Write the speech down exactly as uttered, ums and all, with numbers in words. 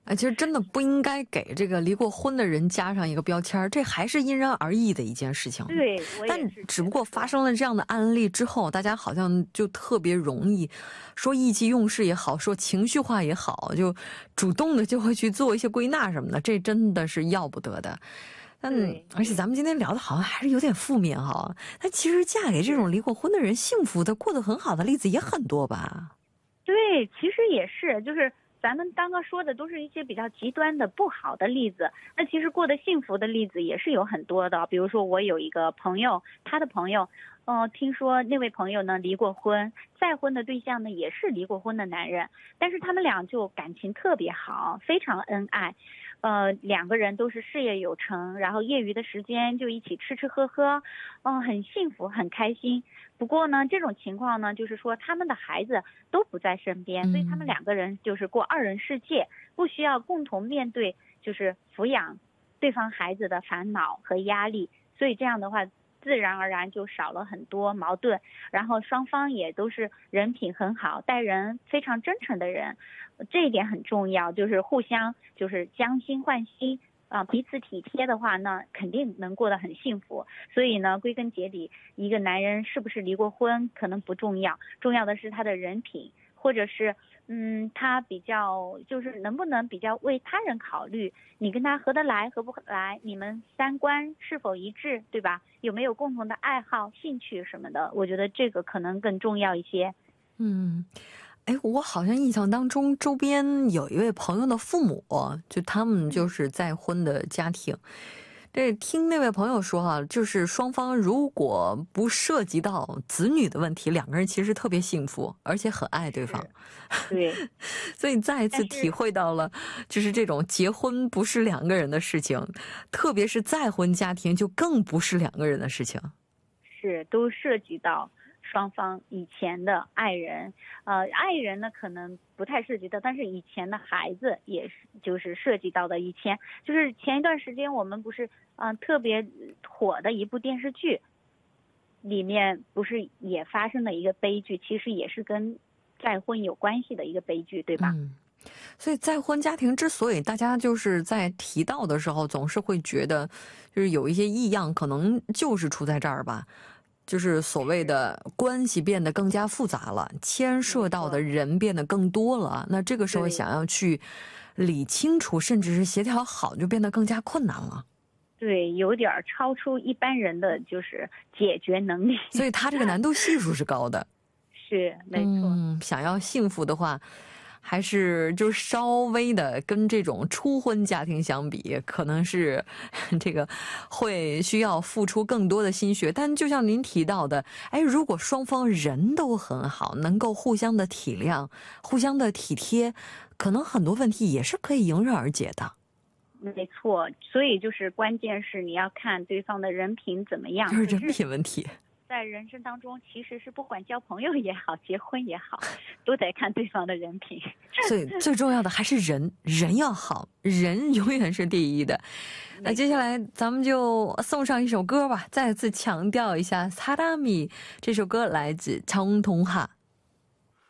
其实真的不应该给这个离过婚的人加上一个标签，这还是因人而异的一件事情。 对， 但只不过发生了这样的案例之后，大家好像就特别容易说意气用事也好，说情绪化也好，就主动的就会去做一些归纳什么的，这真的是要不得的。但而且咱们今天聊的好像还是有点负面哈，但其实嫁给这种离过婚的人，幸福的过得很好的例子也很多吧？ 对，其实也是，就是咱们刚刚说的都是一些比较极端的不好的例子，那其实过得幸福的例子也是有很多的。比如说我有一个朋友，他的朋友呃，听说那位朋友呢离过婚，再婚的对象呢也是离过婚的男人，但是他们俩就感情特别好，非常恩爱，呃，两个人都是事业有成，然后业余的时间就一起吃吃喝喝，嗯、呃，很幸福很开心。不过呢，这种情况呢，就是说他们的孩子都不在身边，所以他们两个人就是过二人世界，不需要共同面对就是抚养对方孩子的烦恼和压力，所以这样的话自然而然就少了很多矛盾，然后双方也都是人品很好，待人非常真诚的人，这一点很重要，就是互相就是将心换心啊，彼此体贴的话呢，肯定能过得很幸福。所以呢，归根结底，一个男人是不是离过婚可能不重要，重要的是他的人品，或者是嗯，他比较就是能不能比较为他人考虑，你跟他合得来合不来，你们三观是否一致，对吧？有没有共同的爱好、兴趣什么的？我觉得这个可能更重要一些。 嗯。哎，我好像印象当中周边有一位朋友的父母，就他们就是再婚的家庭。这听那位朋友说哈，就是双方如果不涉及到子女的问题，两个人其实特别幸福，而且很爱对方。 对， 所以再一次体会到了，就是这种结婚不是两个人的事情，特别是再婚家庭就更不是两个人的事情。 是，都涉及到双方以前的爱人，呃，爱人呢可能不太涉及到，但是以前的孩子也是，就是涉及到的。以前就是前一段时间我们不是嗯、呃、特别火的一部电视剧，里面不是也发生了一个悲剧，其实也是跟再婚有关系的一个悲剧，对吧？ 嗯，所以再婚家庭之所以大家就是在提到的时候总是会觉得就是有一些异样，可能就是出在这儿吧。就是所谓的关系变得更加复杂了，牵涉到的人变得更多了，那这个时候想要去理清楚甚至是协调好就变得更加困难了。 对，有点超出一般人的就是解决能力， 所以他这个难度系数是高的。 是，没错。 嗯，想要幸福的话还是就稍微的跟这种初婚家庭相比，可能是这个会需要付出更多的心血。但就像您提到的，哎，如果双方人都很好，能够互相的体谅，互相的体贴，可能很多问题也是可以迎刃而解的。 没错，所以就是关键是你要看对方的人品怎么样， 就是人品问题。 在人生当中其实是不管交朋友也好结婚也好都得看对方的人品， 所以最重要的还是人人要好，人永远是第一的。那接下来咱们就送上一首歌吧，再次强调一下사람이这首歌来自청동하。